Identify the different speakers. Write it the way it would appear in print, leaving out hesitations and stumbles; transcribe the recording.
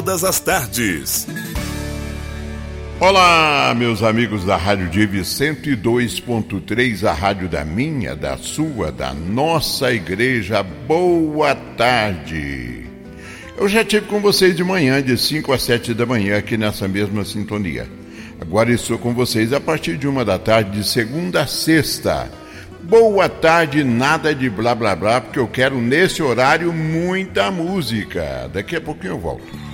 Speaker 1: todas as tardes.
Speaker 2: Olá, meus amigos da Rádio Dive 102.3, a rádio da minha, da sua, da nossa igreja. Boa tarde. Eu já estive com vocês de manhã, de 5 às 7 da manhã, aqui nessa mesma sintonia. Agora estou com vocês a partir de 1 da tarde, de segunda a sexta. Boa tarde, nada de blá blá blá, porque eu quero nesse horário muita música. Daqui a pouquinho eu volto.